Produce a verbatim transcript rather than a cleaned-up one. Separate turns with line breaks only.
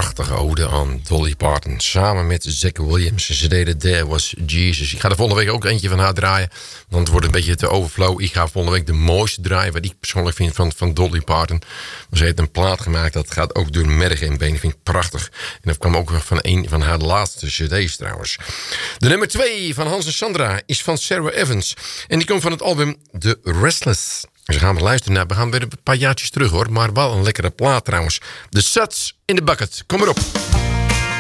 prachtige ode aan Dolly Parton. Samen met Zack Williams. Ze deden There Was Jesus. Ik ga er volgende week ook eentje van haar draaien. Want het wordt een beetje te overflow. Ik ga volgende week de mooiste draaien. Wat ik persoonlijk vind van, van Dolly Parton. Ze heeft een plaat gemaakt. Dat gaat ook door mergen en benen. Vind ik prachtig. En dat kwam ook van een van haar laatste cd's trouwens. De nummer twee van Hans en Sandra is van Sarah Evans. En die komt van het album The Restless. Dus gaan we luisteren naar. We gaan weer een paar jaartjes terug hoor. Maar wel een lekkere plaat trouwens. The Suds in the Bucket. Kom erop.